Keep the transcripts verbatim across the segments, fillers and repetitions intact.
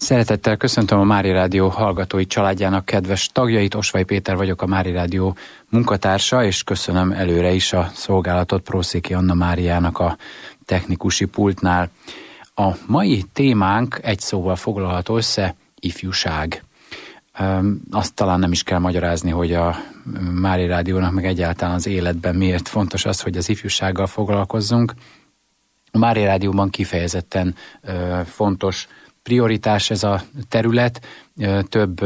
Szeretettel köszöntöm a Mária Rádió hallgatói családjának kedves tagjait. Osvay Péter vagyok, a Mária Rádió munkatársa, és köszönöm előre is a szolgálatot Prószéki Anna Máriának a technikusi pultnál. A mai témánk egy szóval foglalható össze: ifjúság. Azt talán nem is kell magyarázni, hogy a Mária Rádiónak meg egyáltalán az életben miért fontos az, hogy az ifjúsággal foglalkozzunk. A Mária Rádióban kifejezetten fontos prioritás ez a terület. Több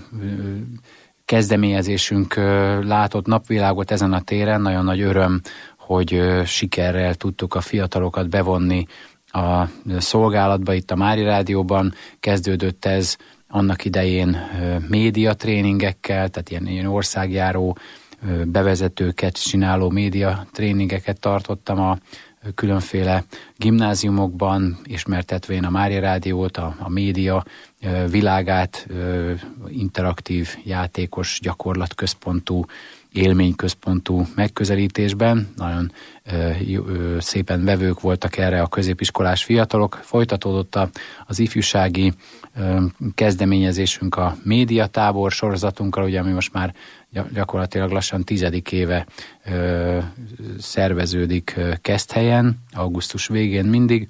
kezdeményezésünk látott napvilágot ezen a téren. Nagyon nagy öröm, hogy sikerrel tudtuk a fiatalokat bevonni a szolgálatba itt a Mária Rádióban. Kezdődött ez annak idején médiatréningekkel, tehát ilyen, ilyen országjáró bevezetőket csináló médiatréningeket tartottam a különféle gimnáziumokban, ismertetvén a Mária Rádiót, a, a média világát, interaktív, játékos, gyakorlatközpontú, élményközpontú megközelítésben. Nagyon ö, ö, szépen vevők voltak erre a középiskolás fiatalok. Folytatódott a, az ifjúsági ö, kezdeményezésünk a médiatábor sorozatunkkal, ugye, ami most már gyakorlatilag lassan tizedik éve ö, szerveződik ö, Keszthelyen, augusztus végén mindig,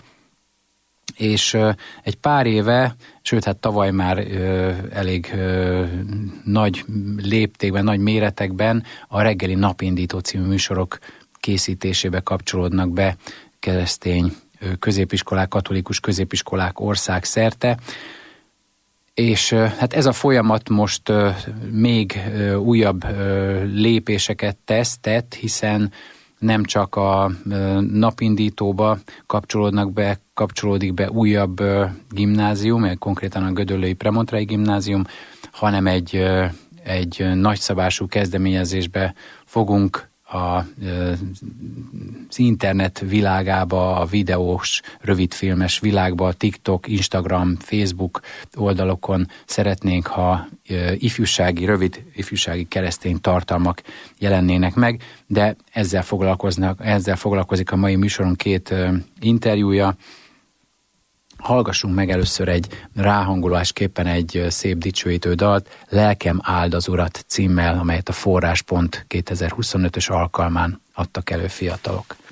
és ö, egy pár éve, sőt, hát tavaly már ö, elég ö, nagy léptékben, nagy méretekben a reggeli napindító című műsorok készítésébe kapcsolódnak be keresztény ö, középiskolák, katolikus középiskolák országszerte. És hát ez a folyamat most uh, még uh, újabb uh, lépéseket tesz, tett, hiszen nem csak a uh, napindítóba kapcsolódnak be, kapcsolódik be újabb uh, gimnázium, konkrétan a Gödöllői Premontrei Gimnázium, hanem egy, uh, egy nagyszabású kezdeményezésbe fogunk a, az internet világába, a videós, rövidfilmes világba, a TikTok, Instagram, Facebook oldalokon szeretnénk, ha ifjúsági, rövid ifjúsági keresztény tartalmak jelennének meg, de ezzel foglalkoznak, ezzel foglalkozik a mai műsorunk két interjúja. Hallgassunk meg először egy ráhangolásképpen egy szép dicsőítő dalt, Lelkem áld az Urat címmel, amelyet a Forráspont kétezer-huszonötös alkalmán adtak elő fiatalok.